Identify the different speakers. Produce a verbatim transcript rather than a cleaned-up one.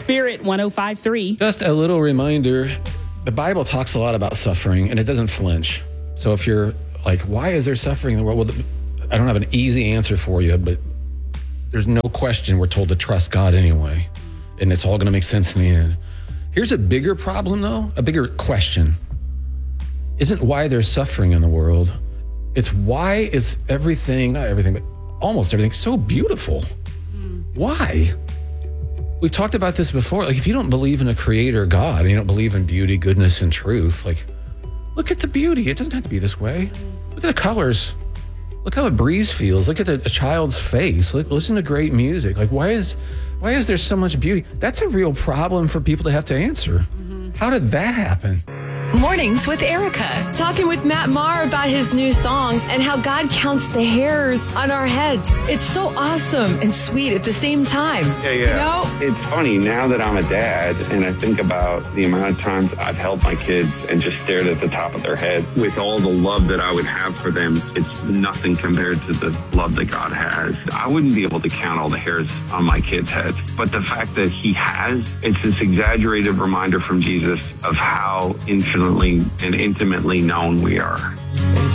Speaker 1: Spirit one oh five point three.
Speaker 2: Just a little reminder, the Bible talks a lot about suffering, and it doesn't flinch. So if you're like, why is there suffering in the world? Well, I don't have an easy answer for you, but there's no question we're told to trust God anyway, and it's all going to make sense in the end. Here's a bigger problem, though, a bigger question. Isn't why there's suffering in the world. It's why is everything, not everything, but almost everything so beautiful? Mm. Why? We've talked about this before. Like, if you don't believe in a creator God and you don't believe in beauty, goodness, and truth, like, look at the beauty. It doesn't have to be this way. Look at the colors. Look how a breeze feels. Look at the, a child's face. Look, listen to great music. Like, why is why is there so much beauty? That's a real problem for people to have to answer. Mm-hmm. How did that happen?
Speaker 3: Mornings with Erica.
Speaker 4: Talking with Matt Maher about his new song and how God counts the hairs on our heads. It's so awesome and sweet at the same time.
Speaker 5: Yeah, yeah.
Speaker 4: You know?
Speaker 5: It's funny now that I'm a dad and I think about the amount of times I've held my kids and just stared at the top of their head with all the love that I would have for them. It's nothing compared to the love that God has. I wouldn't be able to count all the hairs on my kids' heads, but the fact that he has, it's this exaggerated reminder from Jesus of how infinitely and intimately known we are.